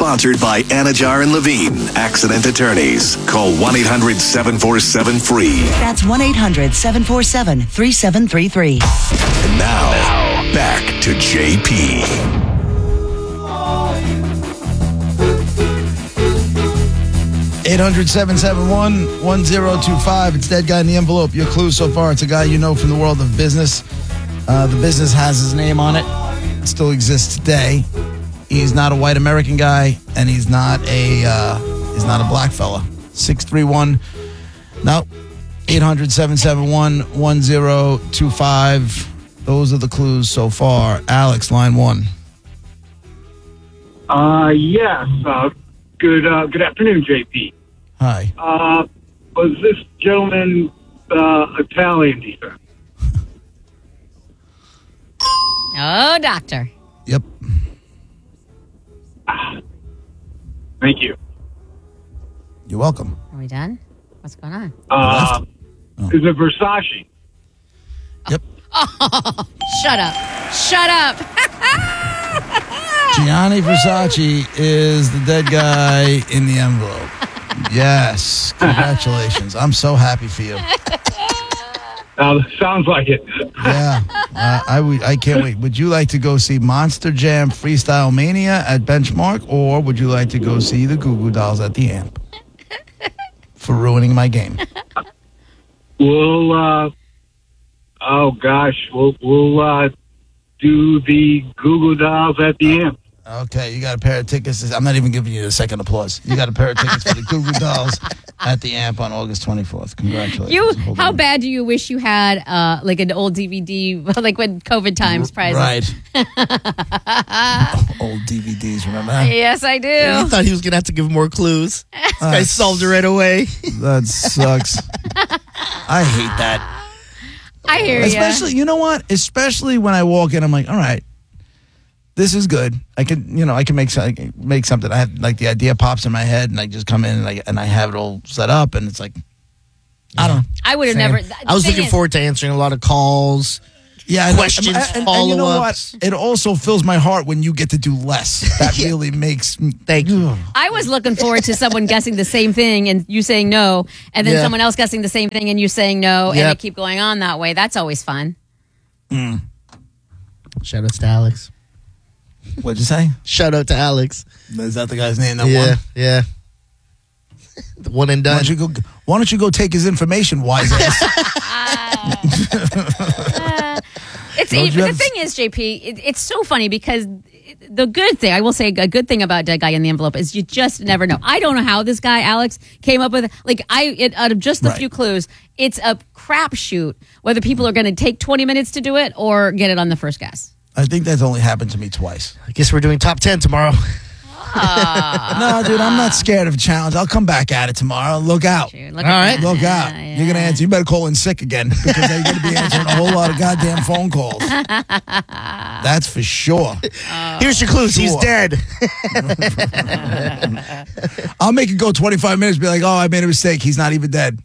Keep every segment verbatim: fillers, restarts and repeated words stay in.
Sponsored by Anajar and Levine, Accident Attorneys. Call one eight hundred seven four seven free. That's one eight hundred seven four seven three seven three three. And now, back to J P. eight hundred seven seven one one zero two five. It's Dead Guy in the Envelope. Your clue so far, it's a guy you know from the world of business. Uh, the business has his name on it. It still exists today. He's not a white American guy, and he's not a uh, he's not a black fella. six three one No. eight hundred seven seven one one zero two five. Those are the clues so far. Alex, line one. Uh, yes. Uh, good uh, good afternoon, J P. Hi. Uh, was this gentleman uh, Italian descent? Oh, doctor. Yep. Thank you. You're welcome. Are we done? What's going on? Uh, Oh. Is it Versace? Yep. Oh, shut up. Shut up. Gianni Versace is the dead guy in the envelope. Yes. Congratulations. I'm so happy for you. Uh, sounds like it. Yeah. Uh, I would. I can't wait. Would you like to go see Monster Jam Freestyle Mania at Benchmark, or would you like to go see the Goo Goo Dolls at the Amp? For ruining my game. We'll, uh, oh gosh, we'll, we'll uh, do the Google Dolls at the end. Okay, you got a pair of tickets. I'm not even giving you a second applause. You got a pair of tickets for the Goo Goo Dolls at the Amp on August twenty-fourth. Congratulations. You, Hold how on. bad do you wish you had uh, like an old D V D, like when COVID times present? Right. Old D V Ds, remember that? Yes, I do. I thought he was going to have to give more clues. This guy Uh, solved it right away. That sucks. I hate that. I hear you. Especially, you know what? Especially when I walk in, I'm like, all right, this is good. I can, you know, I can make I can make something. I have like the idea pops in my head, and I just come in and I and I have it all set up, and it's like, I don't know. I would have Same. never. I was the thing looking is- forward to answering a lot of calls. Yeah, I know. Questions, and, and, and you know what? follow-ups. It also fills my heart when you get to do less. That really makes me. Thank you. I was looking forward to someone guessing the same thing and you saying no, and then Yeah. someone else guessing the same thing and you saying no, and Yep. it keep going on that way. That's always fun. Shout out to Alex. What'd you say? Shout out to Alex. Is that the guy's name that yeah, won? yeah. The one and Why done. don't you go? Why don't you go take his information, wise ass? It's Don't it, you the have- thing is, J P, it, it's so funny because the good thing, I will say, a good thing about Dead Guy in the Envelope is you just never know. I don't know how this guy Alex came up with like I it, out of just the Right. few clues. It's a crapshoot whether people are going to take twenty minutes to do it or get it on the first guess. I think that's only happened to me twice. I guess we're doing top ten tomorrow. No, dude, I'm not scared of a challenge. I'll come back at it tomorrow. Look out. Dude, look All at right. that. Look out. Yeah, You're going to yeah. answer. You better call in sick again because you're going to be answering a whole lot of goddamn phone calls. That's for sure. Here's your clues. He's Sure. dead. I'll make it go twenty-five minutes, be like, oh, I made a mistake. He's not even dead.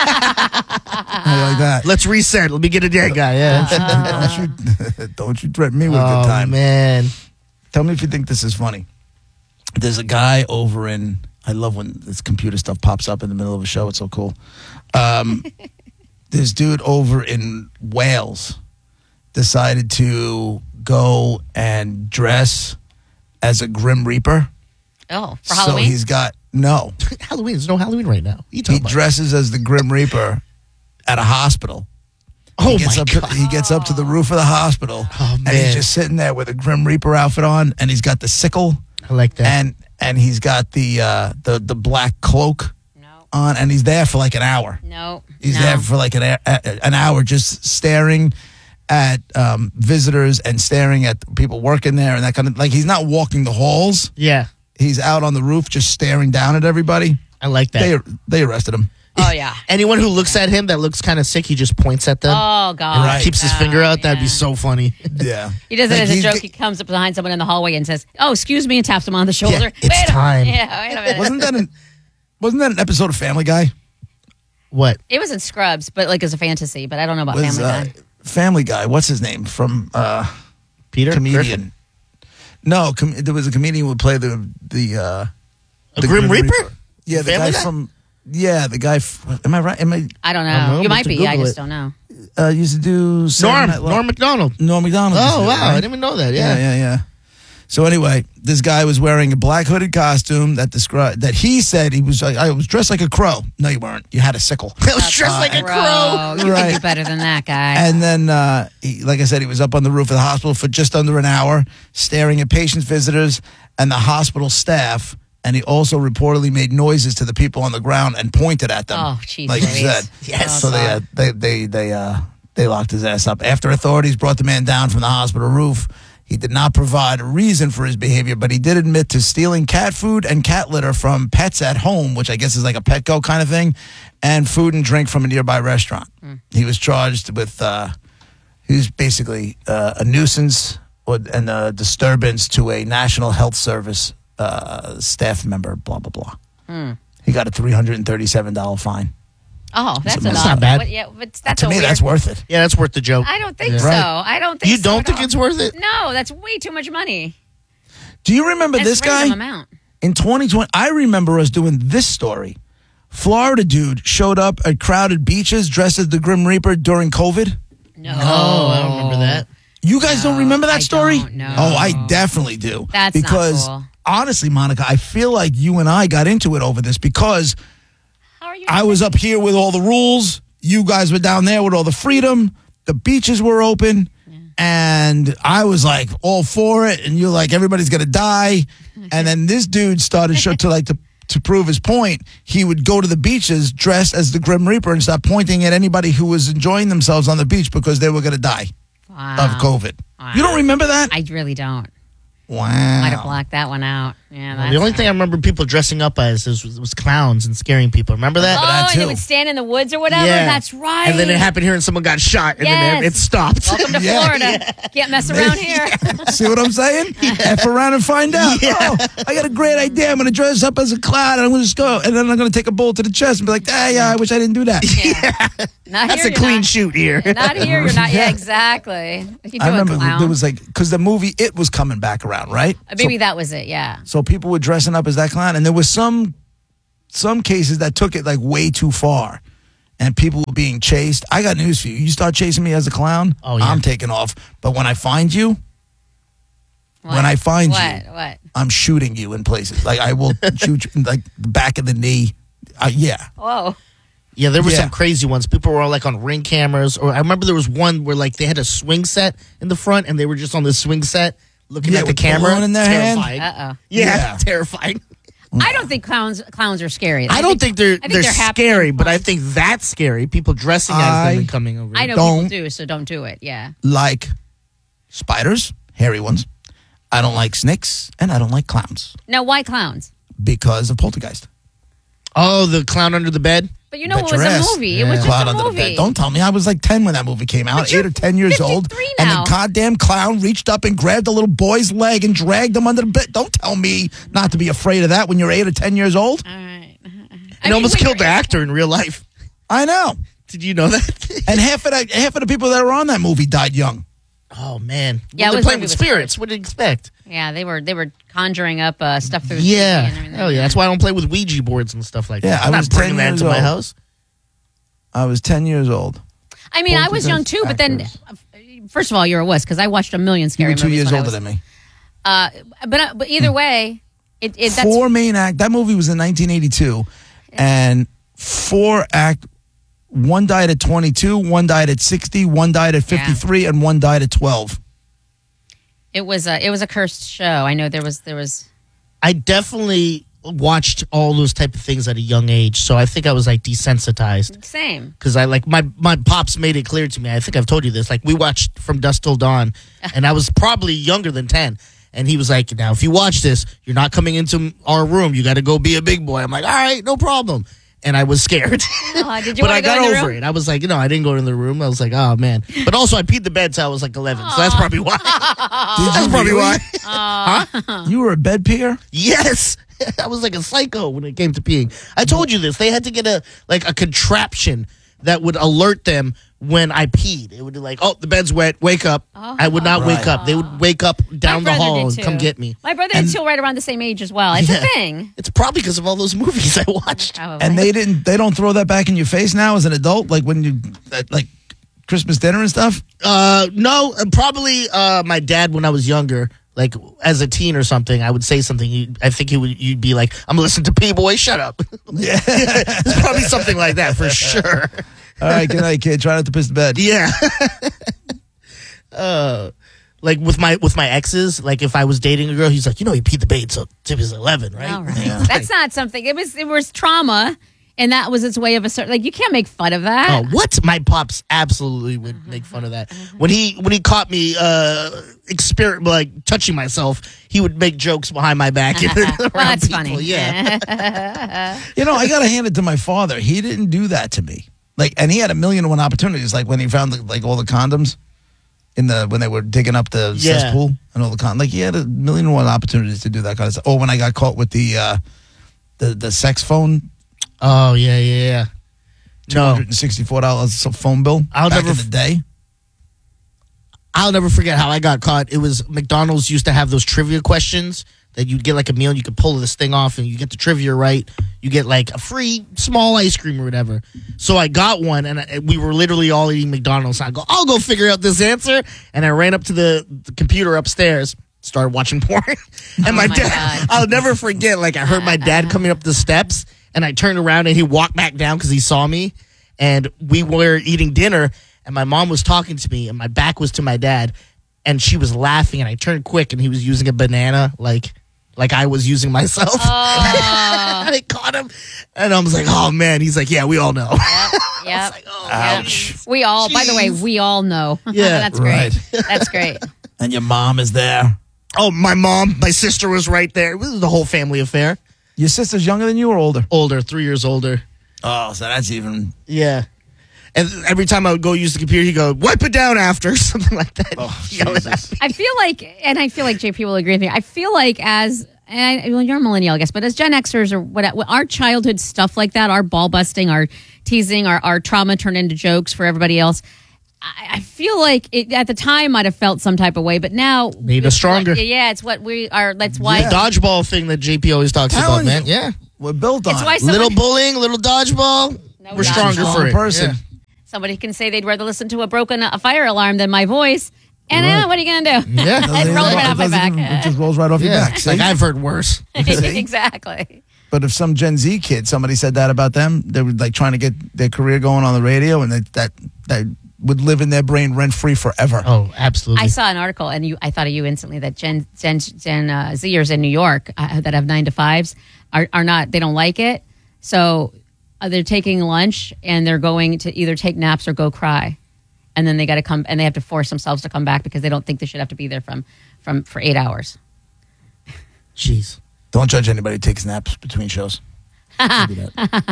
I like that. Let's reset. Let me get a dead guy. Yeah. don't, you, don't you threaten me with a good Oh, time. man. Tell me if you think this is funny. There's a guy over in, I love when this computer stuff pops up in the middle of a show. It's so cool. Um, this dude over in Wales decided to go and dress as a Grim Reaper. Oh, for So Halloween? he's got, no. Halloween. There's no Halloween right now. What are you He talking about? dresses as the Grim Reaper at a hospital. Oh, he gets my up God. To, he gets up to the roof of the hospital, Oh, and he's man. just sitting there with a Grim Reaper outfit on, and he's got the sickle, I like that. and and he's got the uh, the the black cloak No, on, and he's there for like an hour. no. He's no. there for like an a- an hour, just staring at um, visitors and staring at people working there, and that kind of like he's not walking the halls. yeah. He's out on the roof, just staring down at everybody. I like that. They they arrested him. Oh, yeah. Anyone who looks at him that looks kind of sick, he just points at them. Oh, God. Right. Keeps his Oh, finger out. That'd yeah. be so funny. Yeah, He does it Like, as a he's- joke. He comes up behind someone in the hallway and says, "Oh, excuse me," and taps him on the shoulder. Yeah, it's wait a, time. Yeah, wait a minute. Wasn't that an wasn't that an episode of Family Guy? What? It was in Scrubs, but like as a fantasy. But I don't know about Was Family uh, Guy. Family Guy? What's his name from uh, Peter? comedian? Griffin? No, com- there was a comedian who would play the the uh, A the Grim Reaper? Yeah, the Family guy Guy? from. Yeah, the guy. F- am I right? Am I? I don't know. I don't know, you but might to be. I Google just it. don't know. Uh, used to do Saturday Norm, Night Live. Norm McDonald. Norm Macdonald. used to Oh do it, wow, I right? didn't even know that. Yeah, Yeah, yeah, yeah. So anyway, this guy was wearing a black hooded costume that described that he said he was like, I was dressed like a crow. No, you weren't. You had a sickle. I was dressed like a crow. Bro, you Right. think you're better than that guy. And then, uh, he, like I said, he was up on the roof of the hospital for just under an hour, staring at patients, visitors, and the hospital staff. And he also reportedly made noises to the people on the ground and pointed at them. Oh, jeez like you Louise. said. Yes. So they, uh, they, they, they, uh, they locked his ass up. After authorities brought the man down from the hospital roof, he did not provide a reason for his behavior, but he did admit to stealing cat food and cat litter from pets at home, which I guess is like a Petco kind of thing, and food and drink from a nearby restaurant. Mm. He was charged with, uh, he was basically uh, a nuisance or, and a disturbance to a National Health Service uh, staff member, blah, blah, blah. Mm. He got a three hundred thirty-seven dollars fine. Oh, that's, That's enough. not bad. But, yeah, but that's to a me, weird. that's worth it. Yeah, that's worth the joke. I don't think Yeah. so. Right. I don't think You so don't at think all. it's worth it? No, that's way too much money. Do you remember That's this guy? random amount. In twenty twenty, I remember us doing this story. Florida dude showed up at crowded beaches dressed as the Grim Reaper during COVID. No. Oh, I don't remember that. You guys don't No, remember that I story? don't, no. Oh, I definitely do. That's not because cool. honestly, Monica, I feel like you and I got into it over this because How are you? I was up here with all the rules. You guys were down there with all the freedom. The beaches were open. And I was like all for it. And you're like, everybody's going to die. And then this dude started show, to like to, to prove his point. He would go to the beaches dressed as the Grim Reaper and start pointing at anybody who was enjoying themselves on the beach because they were going to die Wow. of COVID. Wow. You don't remember that? I really don't. Wow. Might have blocked that one out. Yeah. Well, the only thing I remember people dressing up as was, was clowns and scaring people. Remember that? Oh, that and they too. would stand in the woods or whatever. Yeah. That's right. And then it happened here and someone got shot and then Yes. it stopped. Welcome to Yeah. Florida. Can't mess around here. See what I'm saying? F around and find out. Oh, I got a great idea. I'm going to dress up as a clown and I'm going to just go. And then I'm going to take a bullet to the chest and be like, hey, I wish I didn't do that. Yeah. Not That's here, a you're clean not. shoot here. Not here. You're not. Yeah, Yeah. exactly. You do I remember a clown. there was like, because the movie It was coming back around, right? Uh, Maybe that was it. Yeah. So people were dressing up as that clown, and there was some some cases that took it like way too far, and people were being chased. I got news for you: you start chasing me as a clown, Oh, yeah. I'm taking off. But when I find you, What? when I find what? you, What? I'm shooting you in places. Like I will shoot you in, like the back of the knee. Uh, yeah, Whoa. Yeah, there were Yeah. some crazy ones. People were all like on Ring cameras, or I remember there was one where like they had a swing set in the front, and they were just on the swing set looking Yeah, at the with the camera. balloon in their hand. terrifying. Uh oh. Yeah, Yeah. terrifying. I don't think clowns clowns are scary. I don't think, they're I think they're, they're happy scary, and but I fun. think that's scary. People dressing as I- them and coming over. I know Don't. people do, so don't do it. Yeah. like spiders, hairy ones. I don't like snakes, and I don't like clowns Now, why clowns? because of Poltergeist. Oh, the clown under the bed. But you know, Bet it was your a ass. movie. It was just Clown a under the movie. bed. Don't tell me. I was like ten when that movie came out, But you're eight or ten years old. fifty-three And now. the goddamn clown reached up and grabbed a little boy's leg and dragged him under the bed. Don't tell me not to be afraid of that when you're eight or ten years old. All right. It almost killed the actor in real life. I know. Did you know that? And half of that, half of the people that were on that movie died young. Oh man. Yeah, well, it they're was playing when with he was spirits. What did you expect? Yeah, they were they were conjuring up uh, stuff through. the T V Yeah. and everything. Hell yeah. That's why I don't play with Ouija boards and stuff like Yeah, that. I I'm was not bringing ten that years into my old. house. I was ten years old. I mean, I was young too, but then, Actors. uh, first of all, you're a wuss because I watched a million You scary were two movies. years when I older was- than me. Uh, but uh, but either way, it, it that's Four main act. That movie was in nineteen eighty-two, and four act. One died at twenty-two, one died at sixty, one died at fifty-three, and one died at twelve. it was a it was a cursed show. I know there was there was. I definitely watched all those type of things at a young age, so I think I was like desensitized. Same. Because I like my my pops made it clear to me. I think I've told you this. Like we watched From Dusk Till Dawn, and I was probably younger than ten. And he was like, "Now, if you watch this, you're not coming into our room. You got to go be a big boy." I'm like, "All right, no problem." And I was scared, Oh, did you but wanna I go got in the over room? it. I was like, "No, I didn't go in the room." I was like, "Oh man!" But also, I peed the bed till I was like eleven, so that's probably why. Did that's you probably really? why. You were a bed peer? Yes. I was like a psycho when it came to peeing. I told you this. They had to get a like a contraption that would alert them when I peed. It would be like, oh, the bed's wet, wake up. Oh. I would not Right. wake up. They would wake up down the My brother hall did and too. come get me. My brother And- is still right around the same age as well. It's Yeah. a thing. It's probably because of all those movies I watched. Probably. And they didn't. They don't throw that back in your face now as an adult, like when you at, like Christmas dinner and stuff. Uh, no, uh, probably uh, my dad when I was younger, like as a teen or something. I would say something. You'd, I think he would. You'd be like, "I'm listening to P Boy, shut up." Yeah. It's probably something like that for sure. All right. Good night, kid. Try not to piss the bed. Yeah. uh, like with my with my exes, like if I was dating a girl, he's like, you know, he peed the bed, so tip is eleven, right? All right. That's not something. It was it was trauma, and that was its way of a certain. Like you can't make fun of that. Oh, what? My pops absolutely would make fun of that. When he when he caught me uh exper- like touching myself, he would make jokes behind my back. And around Well, that's people. funny. Yeah. You know, I gotta hand it to my father. He didn't do that to me. Like, and he had a million and one opportunities. Like when he found the, like all the condoms in the when they were digging up the Yeah. cesspool and all the con. Like he had a million and one opportunities to do that kind of stuff. Or when I got caught with the uh, the the sex phone, Oh yeah, yeah, yeah. two No, hundred and sixty four dollars phone bill. I'll back never in the day. I'll never forget how I got caught. It was McDonald's used to have those trivia questions that you'd get like a meal, and you could pull this thing off, and you get the trivia right. You get like a free small ice cream or whatever. So I got one, and I, we were literally all eating McDonald's. I go, I'll go figure out this answer, and I ran up to the, the computer upstairs, started watching porn, and Oh my, my dad. God. I'll never forget. Like I heard my dad coming up the steps, and I turned around, and he walked back down because he saw me, and we were eating dinner, and my mom was talking to me, and my back was to my dad. And she was laughing, and I turned quick, and he was using a banana like like I was using myself. Oh. And I caught him, and I was like, "Oh man!" He's like, "Yeah, we all know." Yep. Yep. like, oh, Yep. ouch. We all. By the way, Jeez. we all know. Yeah. That's great. Right. That's great. And your mom is there. Oh, my mom, my sister was right there. It was the whole family affair. Your sister's younger than you or older? Older, three years older. Oh, so that's even. Yeah. And every time I would go use the computer, he'd go, "Wipe it down after," something like that. Oh, Yelling at Jesus. me. I feel like, and I feel like J P will agree with me. I feel like as, and I, well, you're a millennial, I guess, but as Gen Xers or what, our childhood stuff like that, our ball busting, our teasing, our, our trauma turned into jokes for everybody else. I, I feel like it, at the time might have felt some type of way, but now Made us it's what- stronger. yeah, it's what we are. That's why. The dodgeball thing that J P always talks Telling about, man. you. Yeah. We're built on. It's why it. someone- Little bullying, little dodgeball. No We're dodgeball. stronger for it. person. Yeah. Somebody can say they'd rather listen to a broken a fire alarm than my voice. And uh, what are you going to do? Yeah. It rolls right off my It doesn't back. even- It just rolls right off your Yeah. back. It's See? like I've heard worse. Exactly. But if some Gen Z kid, somebody said that about them, they were like trying to get their career going on the radio, and they, that that would live in their brain rent free forever. Oh, absolutely. I saw an article, and you, I thought of you instantly. That Gen Gen Gen uh, Zers in New York uh, that have nine to fives are are not. They don't like it, so uh, they're taking lunch and they're going to either take naps or go cry, and then they got to come and they have to force themselves to come back because they don't think they should have to be there from from for eight hours. Jeez. Don't judge anybody who takes naps between shows. Don't do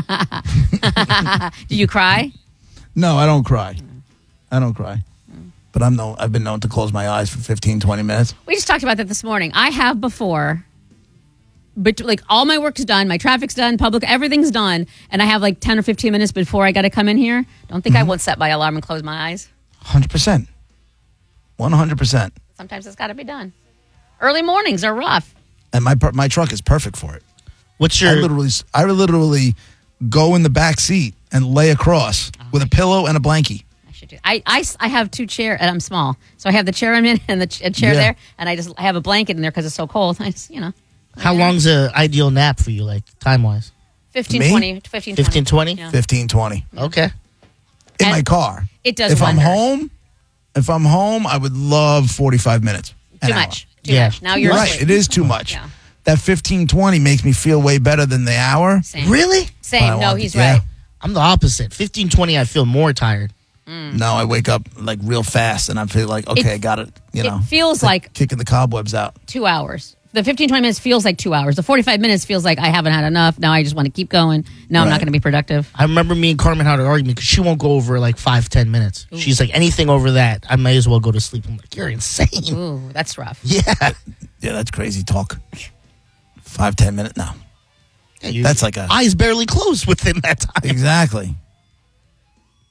that. Do you cry? No, I don't cry. I don't cry. But I'm no. I've been known to close my eyes for fifteen, twenty minutes. We just talked about that this morning. I have before, but like all my work's done, my traffic's done, public, everything's done, and I have like ten or fifteen minutes before I got to come in here. Don't think I won't set my alarm and close my eyes. one hundred percent. one hundred percent. Sometimes it's got to be done. Early mornings are rough. And my per- my truck is perfect for it. What's I your literally I literally go in the back seat and lay across with a pillow and a blankie. I should do. I, I, I have two chairs, and I'm small, so I have the chair I'm in and the ch- a chair Yeah. there, and I just I have a blanket in there because it's so cold. I just, you know, how long's a ideal nap for you, like time wise? fifteen, Me? twenty, fifteen, Fifteen, twenty. twenty? Yeah. fifteen, twenty Okay. In And my car. It does If I'm wonders. home, if I'm home, I would love forty-five minutes. An Too hour. much. Too Yeah. much. Now you're Right. asleep. It is too much. Yeah. That fifteen, twenty makes me feel way better than the hour. Same. Really? I Same. No, want he's it, yeah. right. I'm the opposite. Fifteen, twenty, I feel more tired. No, I wake up like real fast and I feel like, okay, It- I got it. You know, It feels like kicking the cobwebs out. two hours. The fifteen, twenty minutes feels like two hours. The forty-five minutes feels like I haven't had enough. Now I just want to keep going. Now I'm not Right. going to be productive. I remember me and Carmen had an argument because she won't go over like five, ten minutes. She's like, anything over that, I may as well go to sleep. I'm like, you're insane. Ooh, that's rough. Yeah. Yeah, that's crazy talk. Five, ten minutes. No, Yeah, your That's like a- eyes barely closed within that time. exactly.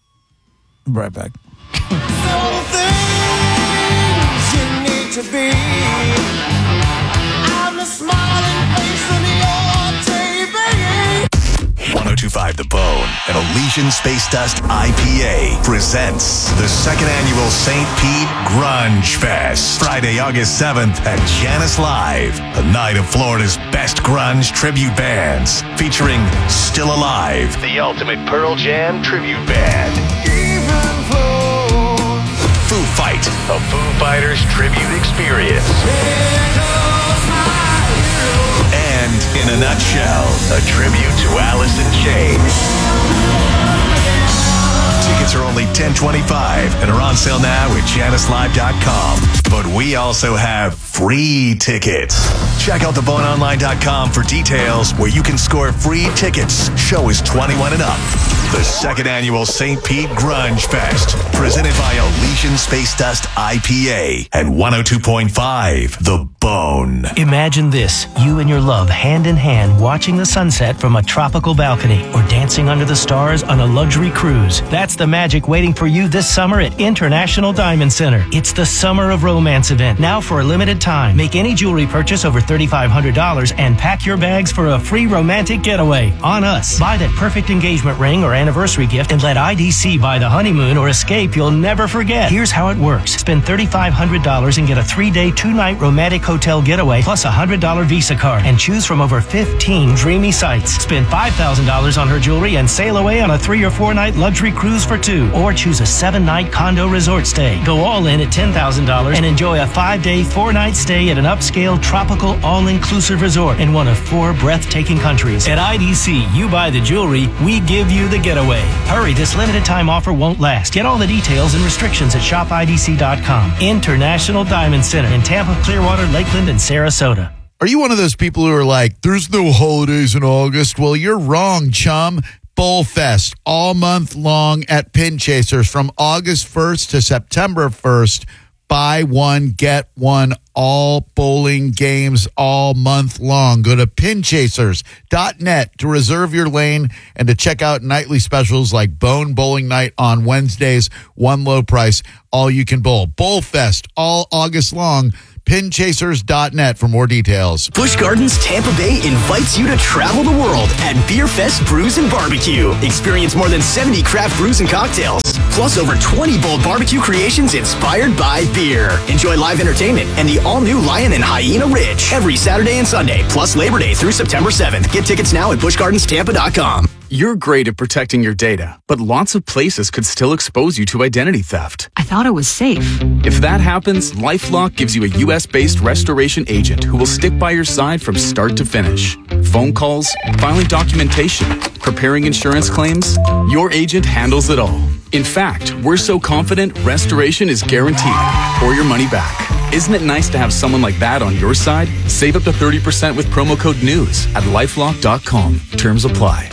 Be right back. one oh two point five The Bone and Elysian Space Dust I P A presents the second annual Saint Pete Grunge Fest. Friday, August seventh at Janice Live. A night of Florida's best grunge tribute bands featuring Still Alive, the ultimate Pearl Jam tribute band. Foo Fight, a Foo Fighters tribute experience. And, in a nutshell, a tribute to Alice in Chains. Tickets are only ten twenty-five and are on sale now at janice live dot com. But we also have free tickets. Check out the bone online dot com for details where you can score free tickets. Show is twenty-one and up. The second annual Saint Pete Grunge Fest, presented by Elysian Space Dust I P A and one oh two point five The Bone. Imagine this, you and your love hand in hand watching the sunset from a tropical balcony or dancing under the stars on a luxury cruise. That's the magic waiting for you this summer at International Diamond Center. It's the Summer of Romance event, now for a limited time. Make any jewelry purchase over thirty-five hundred dollars and pack your bags for a free romantic getaway on us. Buy that perfect engagement ring or anniversary gift and let I D C buy the honeymoon or escape you'll never forget. Here's how it works. Spend thirty-five hundred dollars and get a three-day, two-night romantic hotel getaway plus a one hundred dollars Visa card and choose from over fifteen dreamy sites. Spend five thousand dollars on her jewelry and sail away on a three or four-night luxury cruise for two, or choose a seven-night condo resort stay. Go all in at ten thousand dollars and enjoy a five-day, four-night stay at an upscale, tropical, all-inclusive resort in one of four breathtaking countries. At I D C, you buy the jewelry, we give you the getaway. Hurry, this limited time offer won't last. Get all the details and restrictions at shop I D C dot com. International Diamond Center in Tampa, Clearwater, Lakeland, and Sarasota. Are you one of those people who are like, there's no holidays in August? Well, you're wrong, chum. Bowl Fest all month long at Pin Chasers from August first to September first. Buy one, get one, all bowling games all month long. Go to pin chasers dot net to reserve your lane and to check out nightly specials like Bone Bowling Night on Wednesdays, one low price, all you can bowl. Bowl Fest all August long. pin chasers dot net for more details. Busch Gardens Tampa Bay invites you to travel the world at Beer Fest Brews and Barbecue. Experience more than seventy craft brews and cocktails, plus over twenty bold barbecue creations inspired by beer. Enjoy live entertainment and the all-new Lion and Hyena Ridge every Saturday and Sunday, plus Labor Day through September seventh. Get tickets now at busch gardens tampa dot com. You're great at protecting your data, but lots of places could still expose you to identity theft. I thought it was safe. If that happens, LifeLock gives you a U S-based restoration agent who will stick by your side from start to finish. Phone calls, filing documentation, preparing insurance claims, your agent handles it all. In fact, we're so confident restoration is guaranteed or your money back. Isn't it nice to have someone like that on your side? Save up to thirty percent with promo code NEWS at lifelock dot com. Terms apply.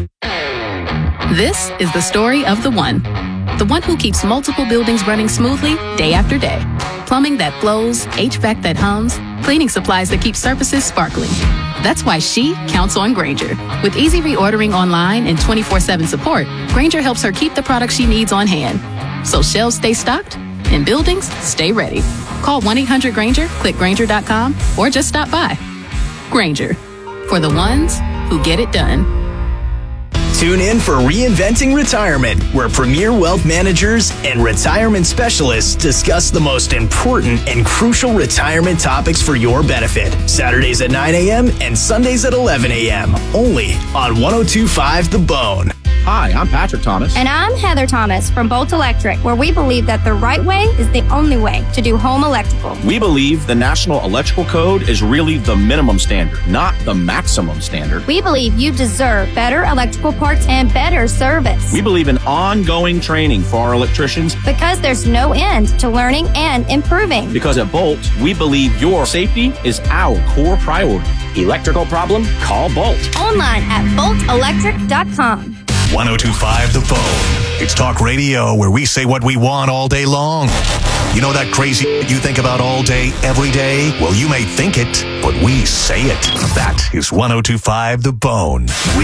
This is the story of the one. The one who keeps multiple buildings running smoothly day after day. Plumbing that flows, H V A C that hums, cleaning supplies that keep surfaces sparkling. That's why she counts on Grainger. With easy reordering online and twenty-four seven support, Grainger helps her keep the products she needs on hand. So shelves stay stocked and buildings stay ready. Call one eight hundred Grainger, click Grainger dot com, or just stop by. Grainger, for the ones who get it done. Tune in for Reinventing Retirement, where premier wealth managers and retirement specialists discuss the most important and crucial retirement topics for your benefit. Saturdays at nine a.m. and Sundays at eleven a.m. Only on one oh two point five The Bone. Hi, I'm Patrick Thomas. And I'm Heather Thomas from Bolt Electric, where we believe that the right way is the only way to do home electrical. We believe the National Electrical Code is really the minimum standard, not the maximum standard. We believe you deserve better electrical parts and better service. We believe in ongoing training for our electricians. Because there's no end to learning and improving. Because at Bolt, we believe your safety is our core priority. Electrical problem? Call Bolt. Online at bolt electric dot com. one oh two point five The Bone. It's talk radio where we say what we want all day long. You know that crazy you think about all day, every day? Well, you may think it, but we say it. That is one oh two point five The Bone. We